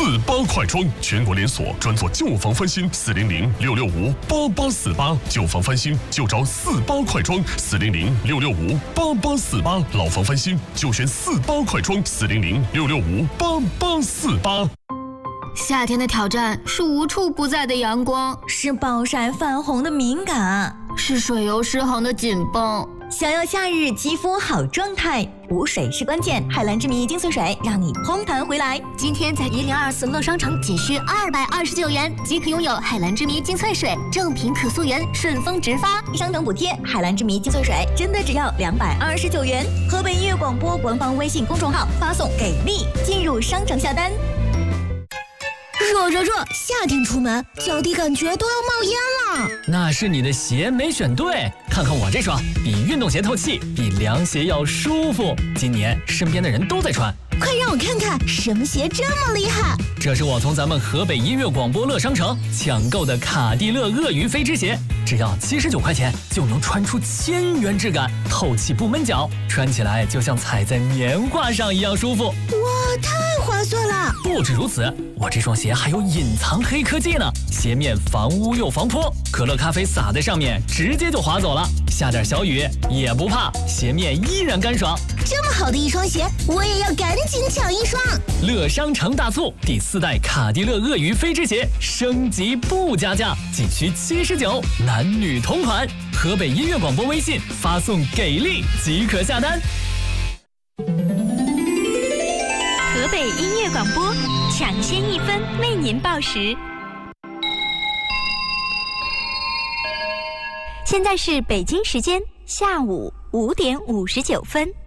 48快装，全国连锁，专做旧房翻新，400-665-8848，旧房翻新就找48快装，400-665-8848，老房翻新就选48快装，400-665-8848。 夏天的挑战是无处不在的阳光， 是暴晒泛红的敏感， 是水油失衡的紧绷。 想要夏日肌肤好状态，补水是关键。海蓝之谜精粹水让你嘭弹回来。 今天在1024乐商城仅需229元即可拥有海蓝之谜精粹水，正品可溯源，顺丰直发， 商城补贴。海蓝之谜精粹水真的只要229元。河北音乐广播官方微信公众号发送给力进入商城下单。 热，夏天出门脚底感觉都要冒烟了。 那是你的鞋没选对，看看我这双，比运动鞋透气，比凉鞋要舒服。今年身边的人都在穿， 快让我看看什么鞋这么厉害。 这是我从咱们河北音乐广播乐商城抢购的卡地勒鳄鱼飞织鞋，只要79块钱就能穿出1000元质感，透气不闷脚，穿起来就像踩在棉花上一样舒服。 哇，太划算了！ 不止如此，我这双鞋还有隐藏黑科技呢，鞋面防污又防泼，可乐咖啡洒在上面直接就滑走了，下点小雨也不怕，鞋面依然干爽。 这么好的一双鞋，我也要赶紧抢一双。 乐商城大促，第4代卡地勒鳄鱼飞织鞋升级不加价，仅需79，男女同款。河北音乐广播微信发送给力即可下单。 河北音乐广播抢先1分为您报时。现在是北京时间下午5点59分。